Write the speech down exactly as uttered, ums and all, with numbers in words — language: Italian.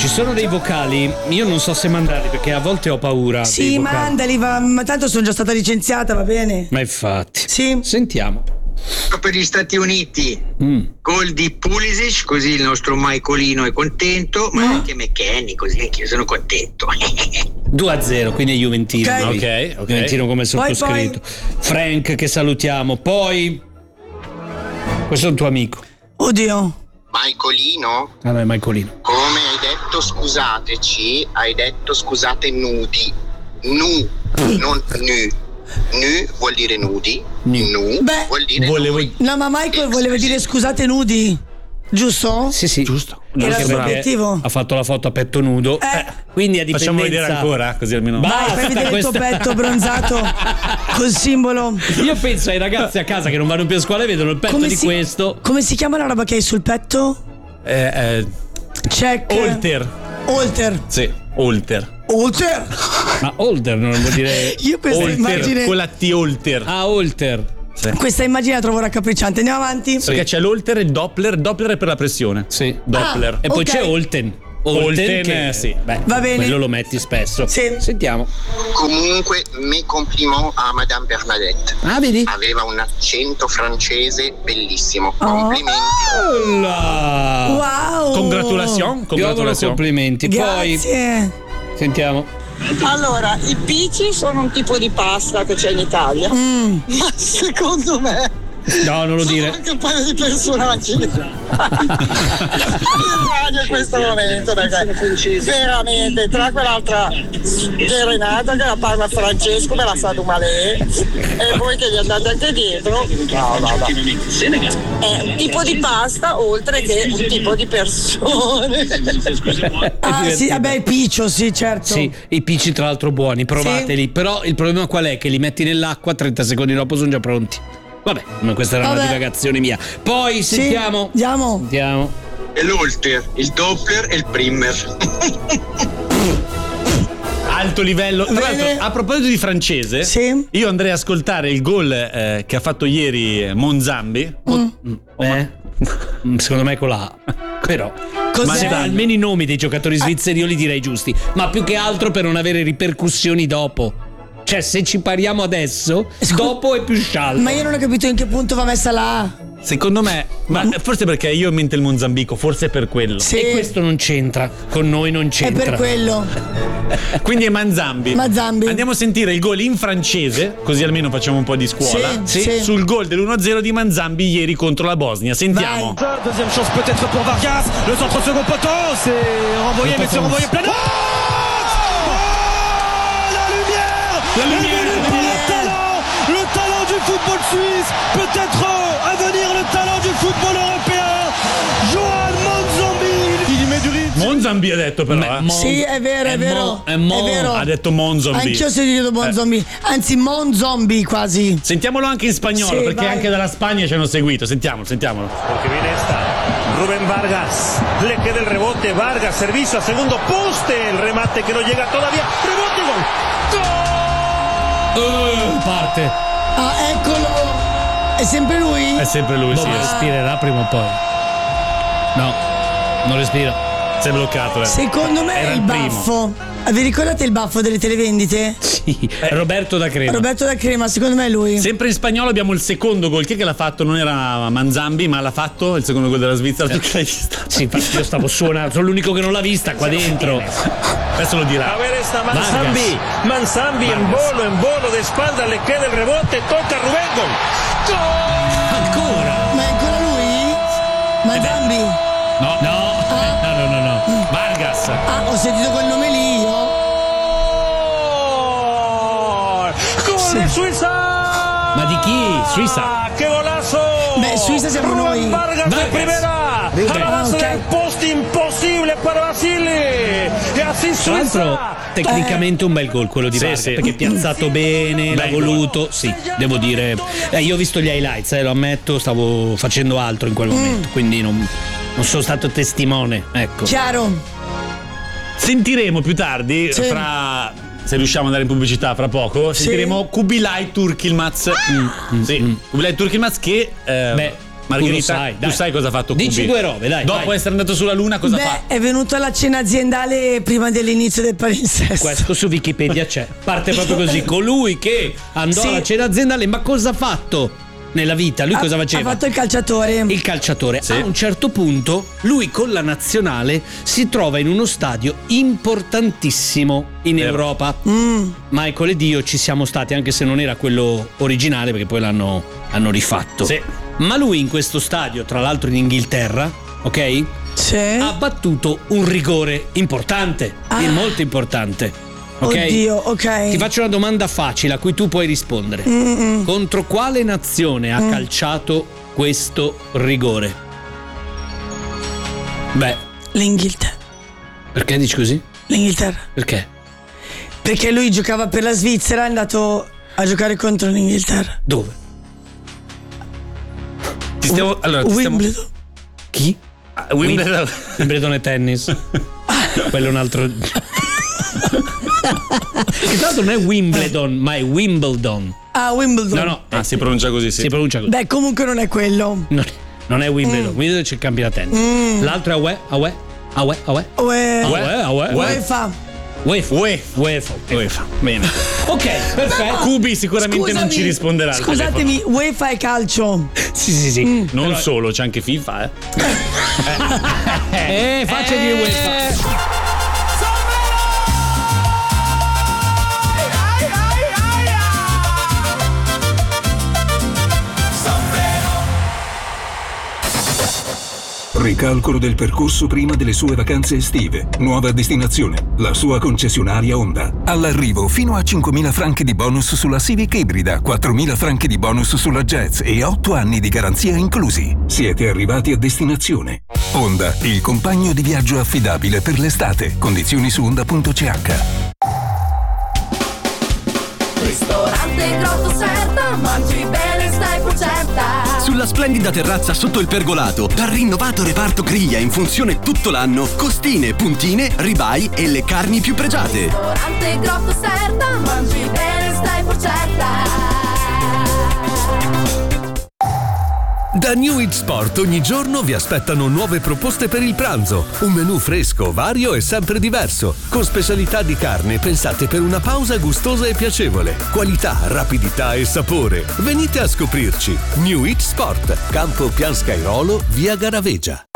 ci sono dei vocali, io non so se mandarli perché a volte ho paura. Sì, mandali, va, ma tanto sono già stata licenziata, va bene. Ma infatti. Sì. Sentiamo. Per gli Stati Uniti, mm. gol di Pulisic, così il nostro Michaelino è contento, ma mm. anche McKennie, così anche io sono contento. due a zero, quindi è Juventino. Ok, okay, okay. Juventino come sottoscritto. Poi, poi. Frank che salutiamo. Poi questo è un tuo amico. Oddio. Michaelino? Ah no, è Michaelino. Come hai detto scusateci, hai detto scusate nudi. Nu, non nu. Nu vuol dire nudi. Nu Beh, vuol dire volevo... nudi. No, ma Michael voleva dire scusate nudi. Giusto? Sì, sì, giusto. Era il suo obiettivo. Ha fatto la foto a petto nudo. Eh. Eh, quindi a dipendenza. Facciamo vedere ancora, così almeno. Vai, fai vedere questa... il tuo petto bronzato col simbolo. Io penso ai ragazzi a casa che non vanno più a scuola e vedono il petto come di si... questo. Come si chiama la roba che hai sul petto? Eh, eh. Check. Holter. Holter. Sì, Holter. Holter. Ma Holter non vuol dire. Io questa Holter, immagine. con la T Holter. Ah, Holter. Sì. Questa immagine la trovo raccapricciante. Andiamo avanti. Perché c'è l'Holter e il Doppler. Doppler è per la pressione. Sì. Doppler. Ah, e poi okay. c'è Holten. Holten, Holten che, eh, sì. Beh, va bene. Quello lo metti spesso. Sì. Sentiamo. Comunque, mes compliments a Madame Bernadette. Ah, vedi? Aveva un accento francese bellissimo. Oh. Complimenti. Oh. Wow. Congratulazioni. Congratulazioni. Complimenti. Grazie. Poi sentiamo. Allora, i pici sono un tipo di pasta che c'è in Italia, mm. ma secondo me no, non lo sono dire. anche un paio di personaggi in radio in questo momento, perché veramente tra quell'altra Renata che la parla Francesco me la sa tu male e voi che gli andate anche dietro, no, no, no. È un tipo di pasta oltre che un tipo di persone. Ah sì, vabbè, il piccio, sì, certo. Sì, i pici tra l'altro buoni, provateli. Sì. Però il problema qual è? Che li metti nell'acqua, trenta secondi dopo sono già pronti. Vabbè, ma questa era Vabbè. una divagazione mia. Poi sì, sentiamo. Andiamo. Andiamo. E l'Holter, il Doppler e il Primer. Alto livello. Tra l'altro, a proposito di francese, sì. io andrei a ascoltare il gol eh, che ha fatto ieri Monzambi. Mm. Eh? Secondo me con la A. Però Cos'è? ma se almeno i nomi dei giocatori svizzeri io li direi giusti, ma più che altro per non avere ripercussioni dopo. Cioè, se ci pariamo adesso, Scu- dopo è più scialbo. Ma io non ho capito in che punto va messa la A. Secondo me, ma forse perché io ho in mente il Mozambico, forse è per quello. Sì. E questo non c'entra, con noi non c'entra. È per quello. Quindi è Manzambi. Manzambi. Andiamo a sentire il gol in francese, così almeno facciamo un po' di scuola. Sì, sì. Sul gol dell'uno a zero di Manzambi ieri contro la Bosnia. Sentiamo. Vai. Deuxième chance peut-être pour Vargas. Le centre second poteau, c'est renvoyé, mais c'est renvoyé plein. La lumière, le talent, le talent du football suisse, peut-être à venir le talent du football européen. Johan Monzambi, il met du ritmo. Monzambi ha detto però, eh. Mon- sì, è vero, è, è vero. Mo- è, mo- è vero. Ha detto Monzambi. Anch'io ho sentito Monzambi, eh. anzi Monzambi quasi. Sentiamolo anche in spagnolo, sì, perché vai. anche dalla Spagna ci hanno seguito. Sentiamolo, sentiamolo. Porque viene esta, Rubén Vargas, le queda el rebote, Vargas, servicio a segundo poste, el remate que no llega todavía, rebote, gol. ¡Gol! Uh, parte. Ah, eccolo. È sempre lui? È sempre lui, Boh, sì. ma respirerà prima o poi. No, non respira. Si è bloccato, eh. Secondo me Era è il il primo. baffo. Vi ricordate il baffo delle televendite? Sì, Roberto da Crema. Roberto da Crema, secondo me è lui. Sempre in spagnolo abbiamo il secondo gol. Chi è che l'ha fatto? Non era Manzambi, ma l'ha fatto il secondo gol della Svizzera. Tu che l'hai vista? Sì, infatti io stavo suonando, sono l'unico che non l'ha vista qua dentro. Adesso lo dirà. A ver esta Manzambi, Manzambi en volo, en volo de espalda, le queda el rebote, toca a Rubén, gol. ¡Gol! Ancora? Ma è ancora lui? Manzambi? No, no, Ah. no, no, no, no. Vargas. Ah, ho sentito quel nome lì io. ¡Gol de Suiza! Ma di chi? Suiza? ¡Qué golazo! Beh, Suiza siamo Rubén noi. Vargas, Vargas. de primera. Rubén. A base Ah, ok. del post imposible para Basile. E así Tra l'altro Suiza. tecnicamente un bel gol quello di Sì, Vargas, sì. perché è piazzato bene, l'ha Bel voluto. Sì, devo dire. Eh, io ho visto gli highlights, eh, lo ammetto, stavo facendo altro in quel momento, quindi non, non sono stato testimone. Ecco. Chiaro. Sentiremo più tardi, Sì. fra, se riusciamo ad andare in pubblicità fra poco, sentiremo Kubilay Turkilmaz. Mm, sì, mm. Kubilay Turkilmaz che eh, Beh, Margherita, Tu lo sai, dai. tu sai cosa ha fatto Kubi? Dici due robe, dai. Dopo vai. essere andato sulla Luna, cosa Beh, fa? è venuto alla cena aziendale prima dell'inizio del palinsesto. Questo su Wikipedia c'è. Parte proprio così. Colui che andò Sì. alla cena aziendale, ma cosa ha fatto nella vita? Lui Ha- cosa faceva? Ha fatto il calciatore. Il calciatore. Sì. A un certo punto lui con la nazionale si trova in uno stadio importantissimo in Vero. Europa. Mm. Michael ed io ci siamo stati, anche se non era quello originale, perché poi l'hanno hanno rifatto. Sì. Ma lui in questo stadio, tra l'altro in Inghilterra, ok? Sì. Ha battuto un rigore importante, Ah. molto importante. Ok? Oddio, ok. Ti faccio una domanda facile a cui tu puoi rispondere. Mm-mm. Contro quale nazione ha Mm. calciato questo rigore? Beh, L'Inghilterra. perché dici così? L'Inghilterra. Perché? Perché lui giocava per la Svizzera, è andato a giocare contro l'Inghilterra. Dove? Ti stiamo, allora, ti stiamo, Wimbledon. Chi? Ah, Wimbledon. Wimbledon e tennis. Quello è un altro. Che tra l'altro non è Wimbledon, ma è Wimbledon. Ah, Wimbledon. No, no, Ah, si pronuncia così, sì. si pronuncia così. Beh, comunque non è quello. Non, non è Wimbledon, Wimbledon c'è il campione a tennis. L'altro è Aue, Aue, Aue, Aue. Ue- Aue, Aue, UEFA. UEFA. UEFA. UEFA. UEFA. Bene. Ok, perfetto. Kubi sicuramente non Scusami, ci risponderà al Scusatemi, UEFA è calcio. Sì, sì, sì. telefono. Non solo, c'è anche FIFA, eh. Eh, faccia di UEFA. Ricalcolo del percorso prima delle sue vacanze estive. Nuova destinazione, la sua concessionaria Honda. All'arrivo fino a cinquemila franchi di bonus sulla Civic ibrida, quattromila franchi di bonus sulla Jazz e otto anni di garanzia inclusi. Siete arrivati a destinazione. Honda, il compagno di viaggio affidabile per l'estate. Condizioni su honda punto c h. Ristorante Grotto Serta, mangi bene, stai pucetta. Sulla splendida terrazza sotto il pergolato, dal rinnovato reparto griglia in funzione tutto l'anno, costine, puntine, ribeye e le carni più pregiate. Ristorante Grotto Serta, mangi bene, stai pucetta. Da New It Sport ogni giorno vi aspettano nuove proposte per il pranzo. Un menù fresco, vario e sempre diverso, con specialità di carne pensate per una pausa gustosa e piacevole. Qualità, rapidità e sapore. Venite a scoprirci. New It Sport, Campo Pian Scairolo, via Garaveggia.